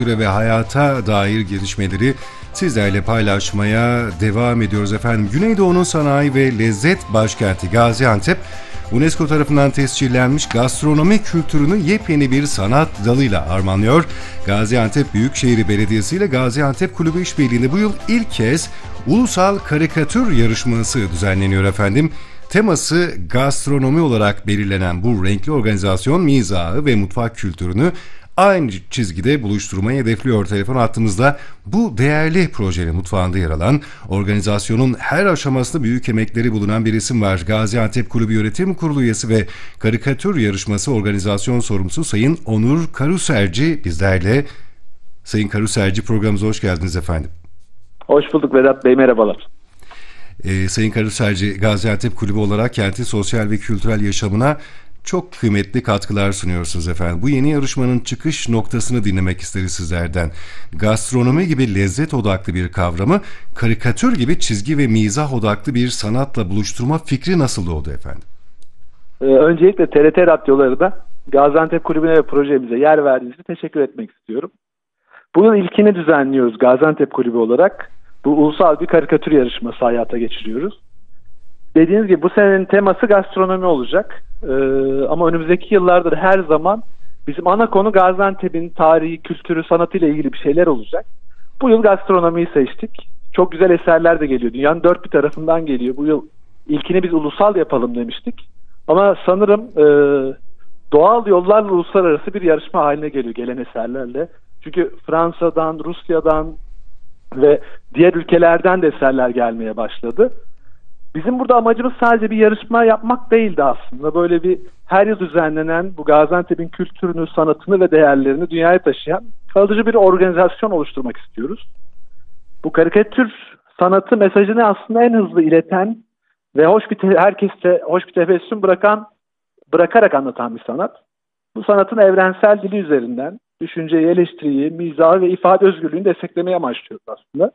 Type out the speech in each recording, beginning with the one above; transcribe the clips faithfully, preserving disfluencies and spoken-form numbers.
ve hayata dair gelişmeleri sizlerle paylaşmaya devam ediyoruz efendim. Güneydoğu'nun sanayi ve lezzet başkenti Gaziantep, UNESCO tarafından tescillenmiş gastronomi kültürünü yepyeni bir sanat dalıyla harmanlıyor. Gaziantep Büyükşehir Belediyesi ile Gaziantep Kulübü İşbirliği'nde bu yıl ilk kez Ulusal Karikatür Yarışması düzenleniyor efendim. Teması gastronomi olarak belirlenen bu renkli organizasyon mizahı ve mutfak kültürünü aynı çizgide buluşturmayı hedefliyor. Telefon hattımızda bu değerli projenin mutfağında yer alan, organizasyonun her aşamasında büyük emekleri bulunan bir isim var. Gaziantep Kulübü Yönetim Kurulu üyesi ve karikatür yarışması organizasyon sorumlusu Sayın Onur Karuserci bizlerle. Sayın Karuserci, programımıza hoş geldiniz efendim. Hoş bulduk Vedat Bey, merhabalar. Ee, Sayın Karuserci, Gaziantep Kulübü olarak kentin sosyal ve kültürel yaşamına çok kıymetli katkılar sunuyorsunuz efendim. Bu yeni yarışmanın çıkış noktasını dinlemek isteriz sizlerden. Gastronomi gibi lezzet odaklı bir kavramı karikatür gibi çizgi ve mizah odaklı bir sanatla buluşturma fikri nasıl doğdu efendim? Ee, öncelikle T R T Radyoları'na Gaziantep Kulübü'ne ve projemize yer verdiğiniz için teşekkür etmek istiyorum. Bu yıl ilkini düzenliyoruz Gaziantep Kulübü olarak. Bu ulusal bir karikatür yarışması hayata geçiriyoruz. Dediğiniz gibi bu senenin teması gastronomi olacak. Ee, ama önümüzdeki yıllardır her zaman bizim ana konu Gaziantep'in tarihi, kültürü, sanatıyla ilgili bir şeyler olacak. Bu yıl gastronomiyi seçtik. Çok güzel eserler de geliyor. Dünyanın dört bir tarafından geliyor. Bu yıl ilkini biz ulusal yapalım demiştik. Ama sanırım e, doğal yollarla uluslararası bir yarışma haline geliyor gelen eserlerle. Çünkü Fransa'dan, Rusya'dan ve diğer ülkelerden de eserler gelmeye başladı. Bizim burada amacımız sadece bir yarışma yapmak değildi aslında. Böyle bir her yıl düzenlenen bu Gaziantep'in kültürünü, sanatını ve değerlerini dünyaya taşıyan kalıcı bir organizasyon oluşturmak istiyoruz. Bu karikatür sanatı mesajını aslında en hızlı ileten ve hoş bir te- herkeste hoş bir tebessüm bırakan bırakarak anlatan bir sanat. Bu sanatın evrensel dili üzerinden düşünceyi, eleştiriyi, mizahı ve ifade özgürlüğünü desteklemeye amaçlıyoruz aslında.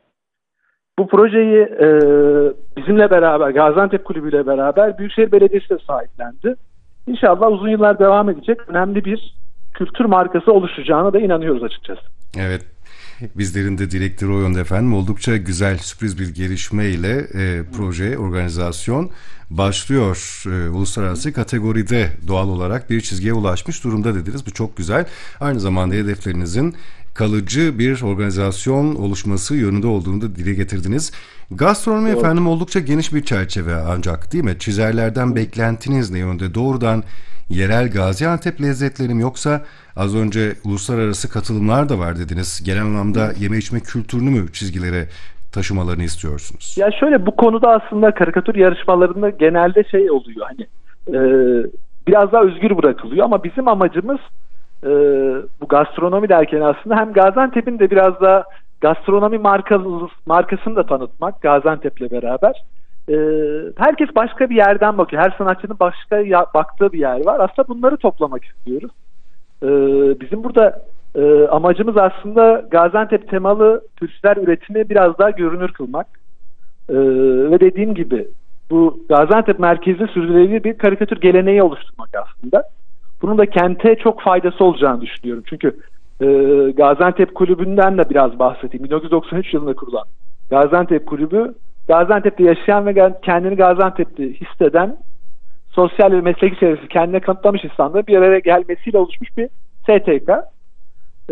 Bu projeyi e, bizimle beraber, Gaziantep Kulübü ile beraber Büyükşehir Belediyesi de sahiplendi. İnşallah uzun yıllar devam edecek önemli bir kültür markası oluşacağına da inanıyoruz açıkçası. Evet, bizlerin de dilekleri o yönde efendim. Oldukça güzel, sürpriz bir gelişme ile e, proje, organizasyon başlıyor. E, uluslararası kategoride doğal olarak bir çizgiye ulaşmış durumda dediniz. Bu çok güzel. Aynı zamanda hedeflerinizin kalıcı bir organizasyon oluşması yönünde olduğunu da dile getirdiniz. Gastronomi Doğru. efendim oldukça geniş bir çerçeve ancak değil mi? Çizerlerden beklentiniz ne yönde? Doğrudan yerel Gaziantep lezzetleri mi yoksa az önce uluslararası katılımlar da var dediniz. Genel anlamda yeme içme kültürünü mü çizgilere taşımalarını istiyorsunuz? Ya şöyle, bu konuda aslında karikatür yarışmalarında genelde şey oluyor, hani e, biraz daha özgür bırakılıyor ama bizim amacımız e, bu gastronomi derken aslında hem Gaziantep'in de biraz daha gastronomi markalı, markasını da tanıtmak Gaziantep'le beraber. E, herkes başka bir yerden bakıyor. Her sanatçının başka ya, baktığı bir yer var. Aslında bunları toplamak istiyoruz. E, bizim burada e, amacımız aslında Gaziantep temalı türler üretimi biraz daha görünür kılmak. E, ve dediğim gibi bu Gaziantep merkezli sürdürülebilir bir karikatür geleneği oluşturmak aslında. Bunun da kente çok faydası olacağını düşünüyorum. Çünkü e, Gaziantep Kulübü'nden de biraz bahsedeyim. bin dokuz yüz doksan üç yılında kurulan Gaziantep Kulübü, Gaziantep'te yaşayan ve kendini Gaziantep'te hisseden, sosyal ve mesleki çevresi kendine kanıtlamış insanların bir araya gelmesiyle oluşmuş bir S T K. Ee,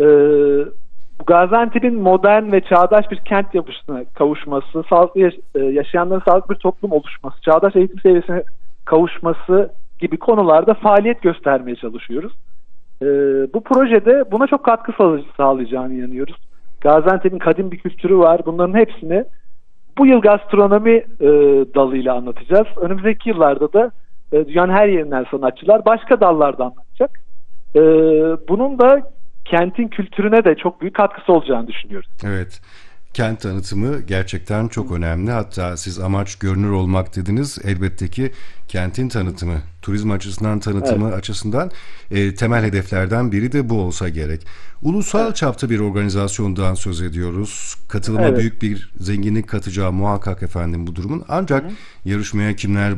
bu Gaziantep'in modern ve çağdaş bir kent yapısına kavuşması, sağlıklı yaş- yaşayanların sağlıklı bir toplum oluşması, çağdaş eğitim seviyesine kavuşması gibi konularda faaliyet göstermeye çalışıyoruz. Ee, bu projede buna çok katkı sağlayacağını inanıyoruz. Gaziantep'in kadim bir kültürü var. Bunların hepsini bu yıl gastronomi e, dalıyla anlatacağız. Önümüzdeki yıllarda da e, dünyanın her yerinden sanatçılar başka dallarda anlatacak. E, bunun da kentin kültürüne de çok büyük katkısı olacağını düşünüyoruz. Evet. Kent tanıtımı gerçekten çok önemli. Hatta siz amaç görünür olmak dediniz. Elbette ki kentin tanıtımı, turizm açısından tanıtımı evet. açısından e, temel hedeflerden biri de bu olsa gerek. Ulusal evet. çapta bir organizasyondan söz ediyoruz. Katılıma evet. büyük bir zenginlik katacağı muhakkak efendim bu durumun. Ancak Hı. yarışmaya kimler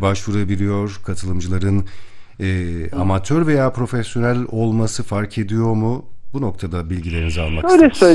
başvurabiliyor? Katılımcıların e, amatör veya profesyonel olması fark ediyor mu? Bu noktada bilgilerinizi almak Öyle isteriz.